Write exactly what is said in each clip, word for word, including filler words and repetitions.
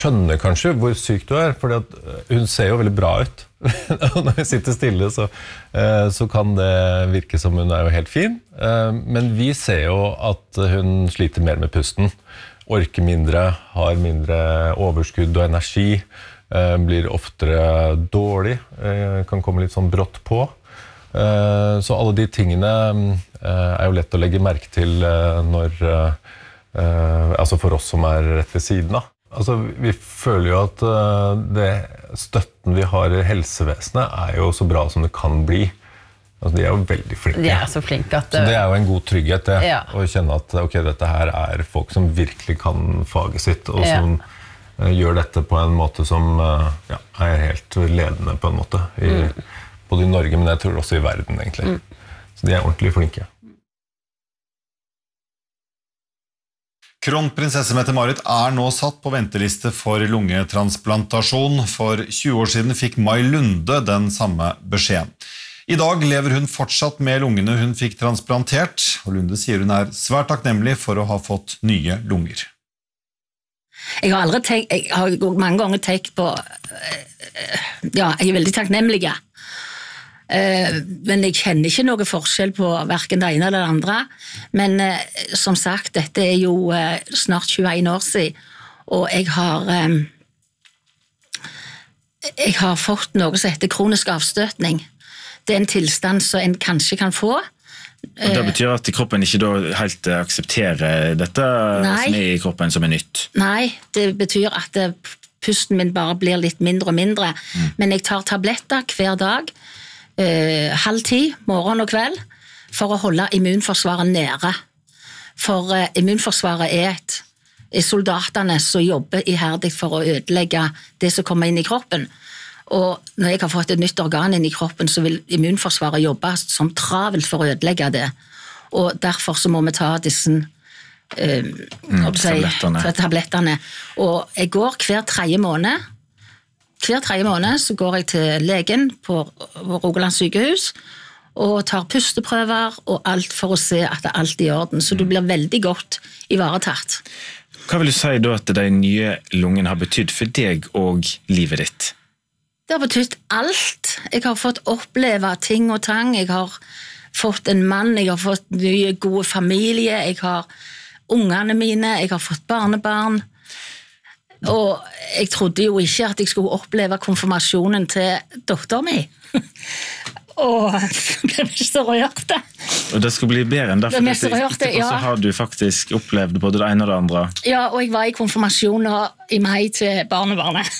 skjønner kanskje hvor syk du er, for hun ser jo veldig bra ut. Når hun sitter stille, så, så kan det virke som hun er jo helt fin. Men vi ser jo at hun sliter mer med pusten. Orker mindre, har mindre overskudd og energi, blir oftere dårlig, kan komme litt sånn brått på. Så alle de tingene er jo lett å legge merke til når, altså for oss som er rett ved siden av. Altså, vi føler jo at det støtten vi har i helsevesenet er jo så bra som det kan bli. Altså, de er jo veldig flinke. De er så flinke at... Så det er jo en god trygghet, det. Ja. Å kjenne at ok, dette her er folk som virkelig kan faget sitt, og som ja. gjør dette på en måte som ja, er helt ledende på en måte. I, mm. Både i Norge, men jeg tror også i verden, egentlig. Mm. Så de er ordentlig flinke. Kronprinsesse Mette-Marit er nå satt på venteliste for lungetransplantasjon. For tjue år siden fikk Mai Lunde den samme beskjeden. I dag lever hun fortsatt med lungene hun fikk transplantert, og Lunde sier hun er svært takknemlig for å ha fått nye lunger. Jeg har aldri tenkt, jeg har mange ganger tenkt på, ja, jeg er veldig takknemlig. Men jeg kjenner ikke noe forskjell på hverken det ene eller det andre. Men som sagt, dette er jo snart tjueen år siden, og jeg har, jeg har fått noe som heter kronisk avstøtning. Det er en tilstand som en kanskje kan få. Og det betyr at kroppen ikke da helt aksepterer dette Nei. Som er i kroppen som er nytt? Nei, det betyr at pusten min bare blir litt mindre og mindre. Mm. Men jeg tar tabletter hver dag, Uh, halv ti, morgen og kveld, for å holde immunforsvaret nede. For uh, immunforsvaret er, et, er soldatene som jobber iherdig for å ødelegge det som kommer inn i kroppen. Og når jeg har fått et nytt organ inn i kroppen, så vil immunforsvaret jobbe som travelt for å ødelegge det. Og derfor så må vi ta disse uh, mm, tablettene. tablettene. Og jeg går hver tredje måned, Hver tredje måned så går jeg til legen på Rogaland sykehus og tar pusteprøver og alt for å se at det er alt i orden. Så du blir veldig godt ivaretatt. Hva vil du si da at de nye lungene har betydd for deg og livet ditt? Det har betydd alt. Jeg har fått oppleve ting og tang. Jeg har fått en mann, jeg har fått nye gode familie, jeg har ungene mine, jeg har fått barnebarn. Og jeg trodde jo ikke at jeg skulle oppleve konfirmasjonen til datteren min. Og det ble så rørt det. Og det skulle bli bedre enn derfor. Det så rørt det, ja. Så har du faktisk opplevd både det ene og det andre. Ja, og jeg var i konfirmasjonen i mai til barnebarnet.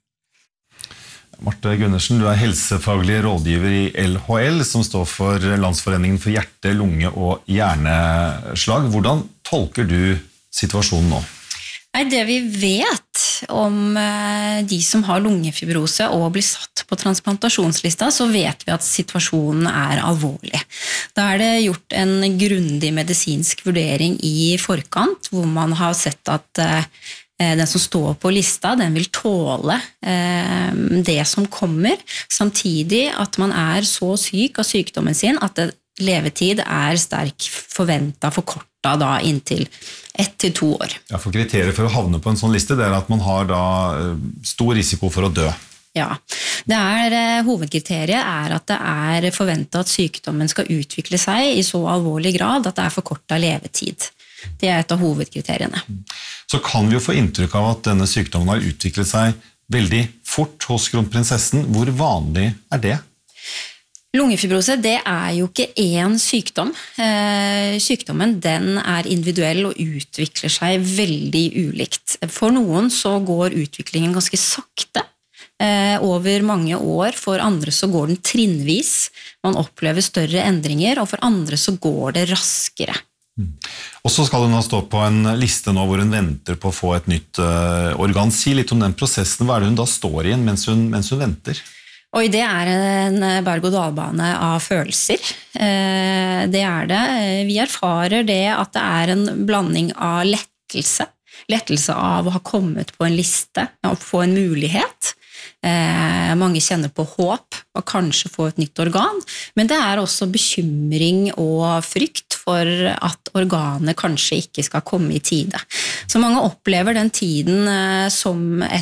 Marte Gundersen, du er helsefaglig rådgiver i L H L, som står for Landsforeningen for hjerte, lunge og hjerneslag. Hvordan tolker du situasjonen nå? Nei, det vi vet om de som har lungefibrose og blir satt på transplantasjonslista, så vet vi at situasjonen er alvorlig. Da er det gjort en grundig medisinsk vurdering i forkant, hvor man har sett at den som står på lista, den vil tåle det som kommer, samtidig at man er så syk av sykdommen sin at det levetid er sterk forventet forkortet da inntil ett til to år. Ja, for kriteriet for å havne på en sånn liste, det er at man har da stor risiko for å dø. Ja, det er, hovedkriteriet er at det er forventet at sykdommen skal utvikle seg i så alvorlig grad at det er forkortet levetid. Det er et av hovedkriteriene. Så kan vi jo få inntrykk av at denne sykdommen har utviklet seg veldig fort hos kronprinsessen. Hvor vanlig er det? Lungefibrose, det er jo ikke én sykdom. Sykdommen, den er individuell og utvikler seg veldig ulikt. For noen så går utviklingen ganske sakte over mange år, for andre så går den trinnvis. Man opplever større endringer, og for andre så går det raskere. Mm. Og så skal hun stå på en liste nå hvor hun venter på å få et nytt organ. Si litt om den prosessen. Hva er det hun da står i mens hun, mens hun venter? Og det er en berg-og-dal-bane av følelser. Det er det. Vi erfarer det at det er en blanding av lettelse. Lettelse av å ha kommet på en liste, å få en mulighet. Eh, mange kjenner på håp og kanskje få et nytt organ, men det er også bekymring og frykt for at organet kanskje ikke skal komme i tide. Så mange opplever den tiden eh, som et